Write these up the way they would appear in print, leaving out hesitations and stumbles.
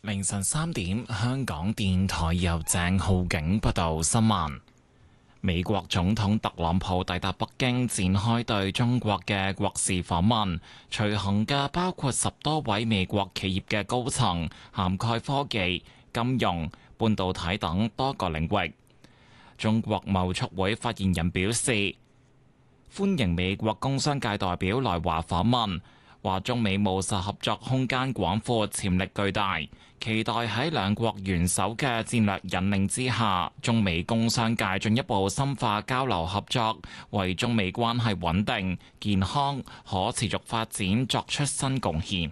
凌晨3點，香港電台由鄭浩景報道新聞。美國總統特朗普抵達北京，展開對中國嘅國事訪問。隨行嘅包括10多位美國企業嘅高層，涵蓋科技、金融、半導體等多個領域。中國貿促會發言人表示，歡迎美國工商界代表來華訪問，話中美務實合作空間廣闊，潛力巨大，期待喺兩國元首嘅戰略引領之下，中美工商界進一步深化交流合作，為中美關係穩定、健康、可持續發展作出新貢獻。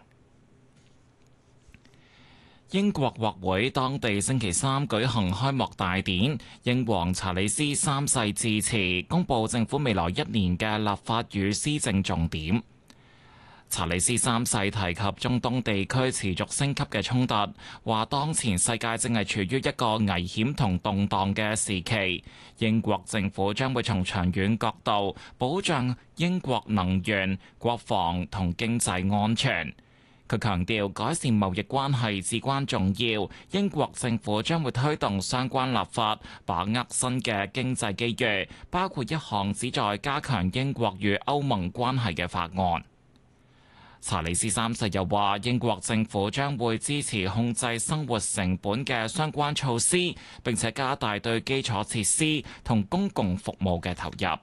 英國國會當地星期三舉行開幕大典，英皇查理斯三世致辭，公布政府未來1年嘅立法與施政重點。查理斯三世提及中東地區持續升級嘅衝突，話當前世界正係處於一個危險同動盪嘅時期，英國政府將會從長遠角度保障英國能源、國防同經濟安全。佢強調改善貿易關係至關重要，英國政府將會推動相關立法，把握新嘅經濟機遇，包括一項旨在加強英國與歐盟關係嘅法案。查理斯三世又話，英國政府將會支持控制生活成本嘅相關措施，並且加大對基礎設施同公共服務嘅投入。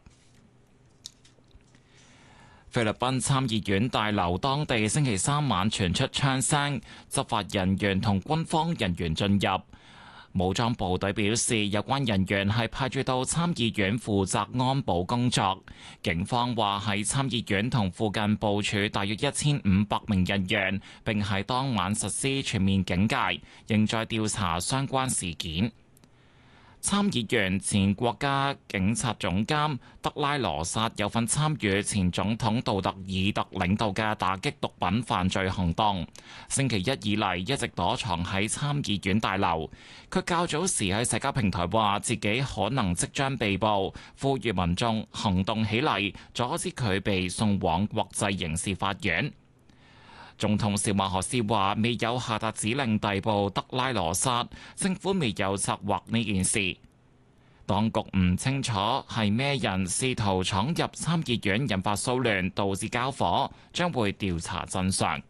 菲律賓參議院大樓當地星期三晚傳出槍聲，執法人員同軍方人員進入。武裝部隊表示，有關人員係派駐到參議院負責安保工作。警方話喺參議院同附近部署大約1500名人員，並喺當晚實施全面警戒，仍在調查相關事件。參議員前國家警察總監德拉羅薩有份參與前總統杜特爾特領導嘅打擊毒品犯罪行動，星期一以嚟一直躲藏喺參議院大樓。佢較早時喺社交平台話自己可能即將被捕，呼籲民眾行動起嚟，阻止佢被送往國際刑事法院。總統小馬可斯話未有下達指令逮捕德拉羅薩，政府未有策劃呢件事。當局唔清楚係咩人試圖闖入參議院引發騷亂，導致交火，將會調查真相。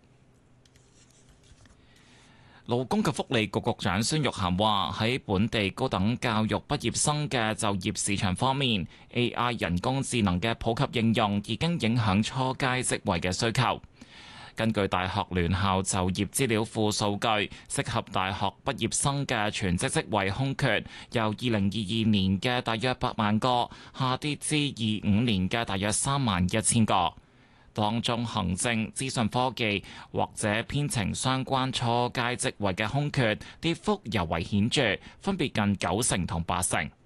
勞工及福利局局長孫玉菡話，喺本地高等教育畢業生嘅就業市場方面， AI 人工智能嘅普及應用已經影響初階職位嘅需求。根據大學聯校就業資料庫數據，適合大學畢業生嘅全職職位空缺，由2022年嘅大約8萬個，下跌至25年嘅大約31000個。當中行政、資訊科技或者編程相關初階職位嘅空缺，跌幅尤為顯著，分別近90%同80%。